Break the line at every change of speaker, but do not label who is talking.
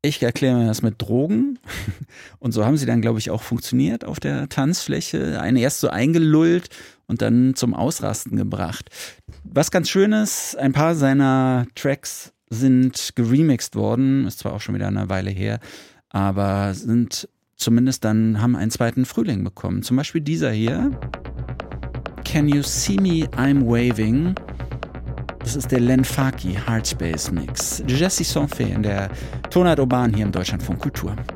Ich erkläre mir das mit Drogen. Und so haben sie dann, glaube ich, auch funktioniert auf der Tanzfläche. Einen erst so eingelullt und dann zum Ausrasten gebracht. Was ganz schön ist, ein paar seiner Tracks sind geremixed worden. Ist zwar auch schon wieder eine Weile her, aber sind zumindest dann, haben einen zweiten Frühling bekommen. Zum Beispiel dieser hier. Can You See Me, I'm Waving. Das ist der Len Faki Hardspace Mix. Jesse Sanfé in der Tonart Urban hier im Deutschlandfunk Kultur.